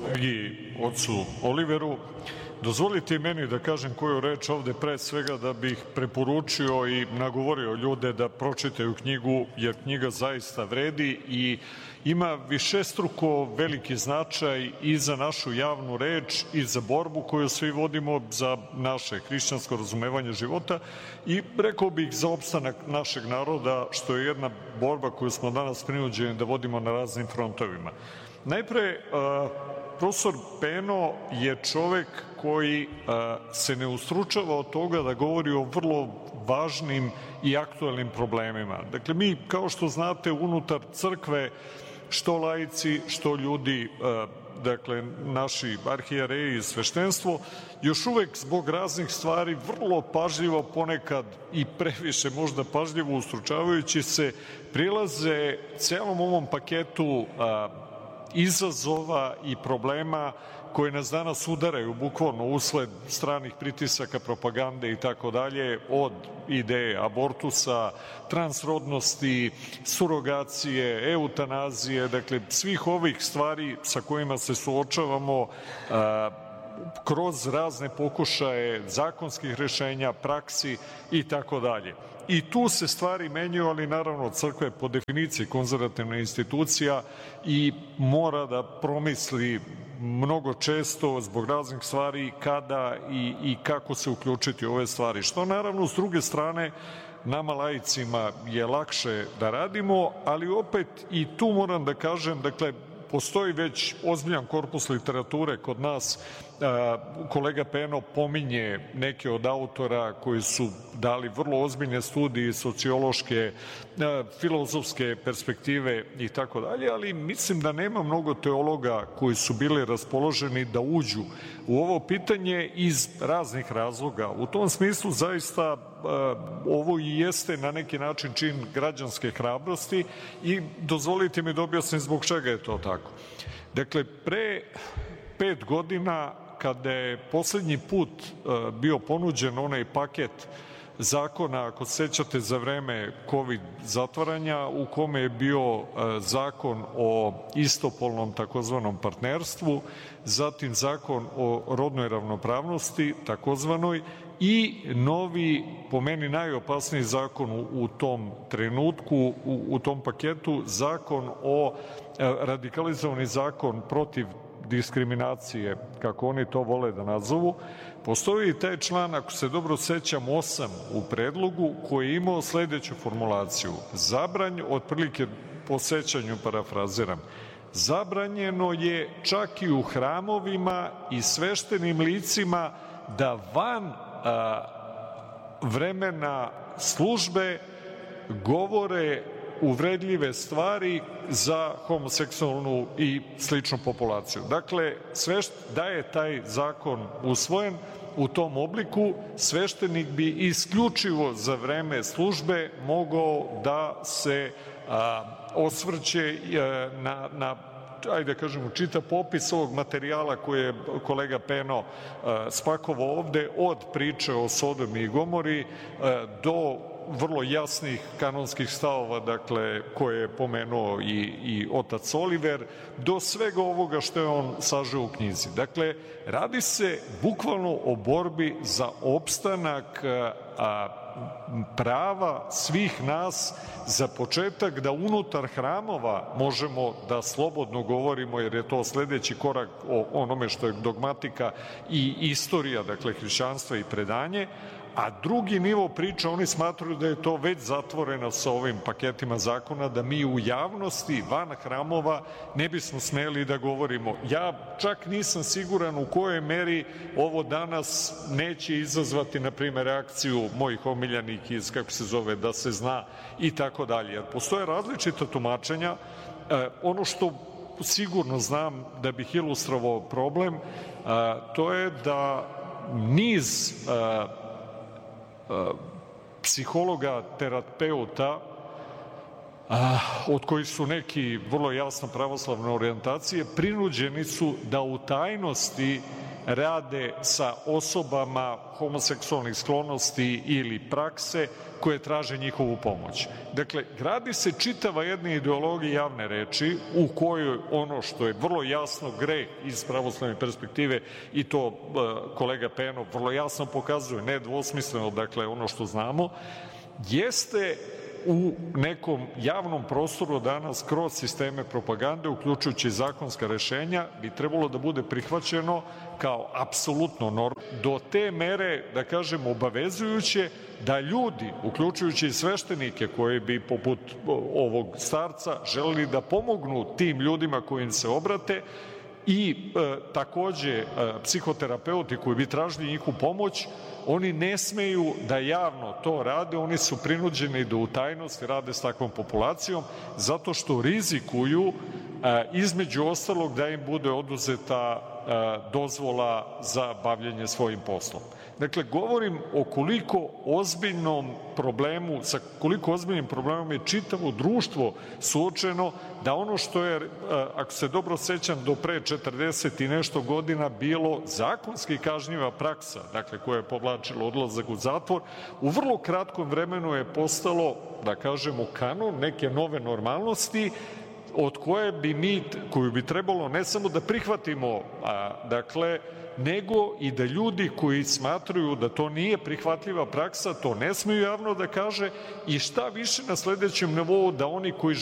i ocu Oliveru. Dozvolite meni da kažem koju reč ovde, pre svega da bih preporučio i nagovorio ljude da pročitaju knjigu, jer knjiga zaista vredi i ima višestruko veliki značaj i za našu javnu reč i za borbu koju svi vodimo za naše hrišćansko razumevanje života i rekao bih za opstanak našeg naroda, što je jedna borba koju smo danas prinuđeni da vodimo na raznim frontovima. Najpre, profesor Peno je čovek koji se ne ustručava od toga da govori o vrlo važnim i aktuelnim problemima. Dakle, mi, kao što znate, unutar crkve, što laici, što ljudi, dakle, naši arhijereji i sveštenstvo, još uvek zbog raznih stvari vrlo pažljivo, ponekad i previše možda pažljivo ustručavajući se, prilaze celom ovom paketu izazova i problema koje nas danas udaraju bukvalno usled stranih pritisaka, propagande i tako dalje, od ideje abortusa, transrodnosti, surogacije, eutanazije, dakle svih ovih stvari sa kojima se suočavamo kroz razne pokušaje zakonskih rešenja, praksi i tako dalje. I tu se stvari menjaju, ali naravno crkva je po definiciji konzervativna institucija i mora da promisli mnogo često zbog raznih stvari kada i kako se uključiti u ove stvari. Što naravno s druge strane nama laicima je lakše da radimo, ali opet i tu moram da kažem, dakle, postoji već ozbiljan korpus literature kod nas. Kolega Peno pominje neke od autora koji su dali vrlo ozbiljne studije, sociološke, filozofske perspektive i tako dalje, ali mislim da nema mnogo teologa koji su bili raspoloženi da uđu u ovo pitanje iz raznih razloga. U tom smislu zaista ovo i jeste na neki način čin građanske hrabrosti i dozvolite mi da objasnim zbog čega je to tako. Dakle, pre 5 godina kada je poslednji put bio ponuđen onaj paket zakona, ako se sećate, za vreme COVID zatvaranja, u kome je bio zakon o istopolnom takozvanom partnerstvu, zatim zakon o rodnoj ravnopravnosti takozvanoj i novi, po meni najopasniji zakon u tom trenutku, u tom paketu, zakon o radikalizovani zakon protiv diskriminacije, kako oni to vole da nazovu. Postoji i taj član, ako se dobro sećam, 8 u predlogu, koji je imao sledeću formulaciju. Otprilike po sećanju parafraziram, zabranjeno je čak i u hramovima i sveštenim licima da van vremena službe govore uvredljive stvari za homoseksualnu i sličnu populaciju. Dakle, da je taj zakon usvojen u tom obliku, sveštenik bi isključivo za vreme službe mogao da se osvrće na ajde da kažemo, čita popis ovog materijala koje je kolega Peno spakovao ovde, od priče o Sodomi i Gomori do vrlo jasnih kanonskih stavova, dakle, koje je pomenuo i otac Oliver, do svega ovoga što je on sažeo u knjizi. Dakle, radi se bukvalno o borbi za opstanak prava svih nas, za početak da unutar hramova možemo da slobodno govorimo, jer je to sledeći korak o onome što je dogmatika i istorija, dakle, hrišćanstva i predanje, a drugi nivo priče, oni smatruju da je to već zatvoreno sa ovim paketima zakona, da mi u javnosti, van hramova, ne bismo smeli da govorimo. Ja čak nisam siguran u kojoj meri ovo danas neće izazvati, na primjer, reakciju mojih omiljenih iz, kako se zove, da se zna i tako dalje. Jer postoje različita tumačenja. Ono što sigurno znam da bih ilustrovao problem, to je da niz psihologa, terapeuta, od kojih su neki vrlo jasno pravoslavne orijentacije, prinuđeni su da u tajnosti rade sa osobama homoseksualnih sklonosti ili prakse koje traže njihovu pomoć. Dakle, gradi se čitava jedna ideologija javne reči u kojoj ono što je vrlo jasno greh iz pravoslavne perspektive, i to kolega Penov vrlo jasno pokazuje, nedvosmisleno, dakle ono što znamo, jeste u nekom javnom prostoru danas kroz sisteme propagande, uključujući zakonska rešenja, bi trebalo da bude prihvaćeno kao apsolutno normalno, do te mere, da kažem, obavezujuće da ljudi, uključujući i sveštenike koji bi poput ovog starca želeli da pomognu tim ljudima koji im se obrate, i takođe psihoterapeuti koji bi tražili njihovu pomoć, oni ne smeju da javno to rade, oni su prinuđeni da u tajnosti rade s takvom populacijom, zato što rizikuju između ostalog da im bude oduzeta dozvola za bavljenje svojim poslom. Dakle, govorim o koliko ozbiljnom problemu, sa koliko ozbiljnim problemom je čitavo društvo suočeno, da ono što je, ako se dobro sećam, do pre 40 i nešto godina bilo zakonski kažnjiva praksa, dakle koja je povlačila odlazak u zatvor, u vrlo kratkom vremenu je postalo, da kažemo, kanon neke nove normalnosti, od koju bi trebalo ne samo da prihvatimo, dakle, nego i da ljudi koji smatraju da to nije prihvatljiva praksa, to ne smeju javno da kaže, i šta više na sledećem nivou, da oni koji